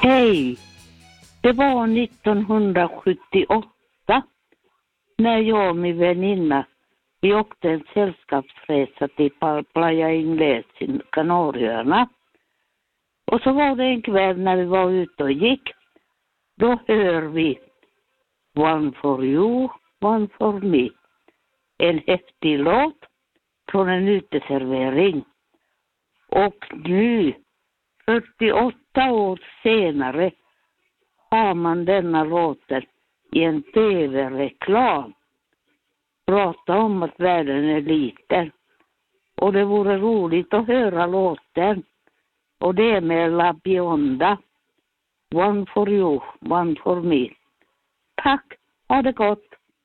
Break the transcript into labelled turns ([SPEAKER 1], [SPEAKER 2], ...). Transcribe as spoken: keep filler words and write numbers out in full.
[SPEAKER 1] Hej! Det var nittonhundrasjuttioåtta när jag och min väninna vi åkte en sällskapsresa till Playa Inglés i Kanarieöarna. Och så var det en kväll när vi var ute och gick. Då hör vi One for you, one for me. En häftig låt från en uteservering. Och nu, fyrtioåtta år senare, har man denna låten i en tv-reklam. Prata om att världen är liten. Och det vore roligt att höra låten. Och det är med La Bionda. One for you, one for me. Tack, ha det gott.